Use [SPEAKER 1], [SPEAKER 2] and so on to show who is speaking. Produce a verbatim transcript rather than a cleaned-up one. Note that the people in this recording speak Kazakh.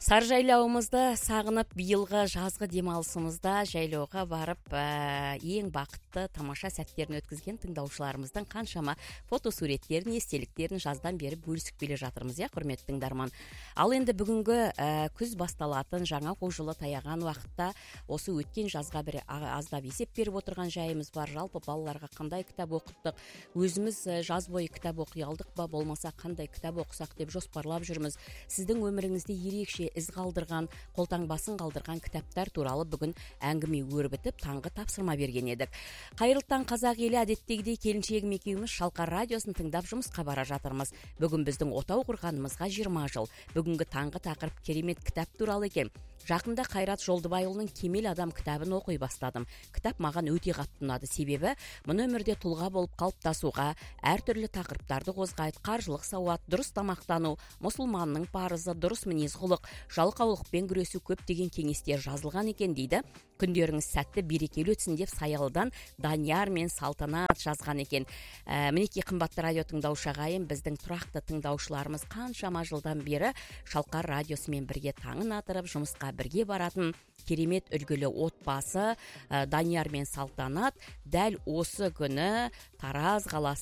[SPEAKER 1] Сар жайлауымызды сағынып, биылғы жазғы демалысымызда жайлауға барып, ең бақытты, тамаша сәттерін өткізген тыңдаушыларымыздың қаншама фотосуреттерін, естеліктерін жаздан бері бөлісіп келе жатырмыз, иә, құрметті тыңдарман. Ал енді бүгінгі күз басталатын, жаңа оқу жылы таяған уақытта осы өткен жазға бір аздап есеп беріп отырған жайымыз бар. Жалпы балаларға қандай кітап оқыттық, өзіміз жаз бойы кітап оқи алдық ба, болмаса қандай кітап оқысақ деп жоспарлап жүрміз. Сіздің өміріңізде ерекше із қалдырған, қолтаңбасын қалдырған кітаптар туралы бүгін әңгіме өрбітіп, таңғы тапсырма берген едік. Қайырлы таң қазақ елі, әдеттегідей келіншегім екеуміз Шалқар радиосын тыңдап жұмысқа бара жатырмыз. Бүгін біздің отау құрғанымызға жиырма жыл. Бүгінгі таңғы тақырып керемет кітап туралы екен. Жақында Қайрат Жолдыбайұлының Кемел адам кітабын оқи бастадым. Кітап маған өте қатты ұнады, себебі мұны өмірде тұлға болып қалыптасуға, әртүрлі тақырыптарды қозғайды. Қаржылық сауат, дұрыс тамақтану, мұсылманның парызы, дұрыс мінез-құлық, жалқаулықпен күресу көптеген кеңестер жазылған екен дейді. Күндеріңіз сәтті, берекелі өтсін деп Саялыдан Данияр мен Салтанат жазған екен. Ә, мінекей қымбатты радио тыңдаушы ағайын, біздің тұрақты тыңдаушыларымыз қаншама жылдан бері Шалқар радиосымен бірге таңын атырып, жұмысқа бірге баратын керемет үлгілі отбасы ә, Данияр мен Салтанат дәл осы күні Тараз қаласында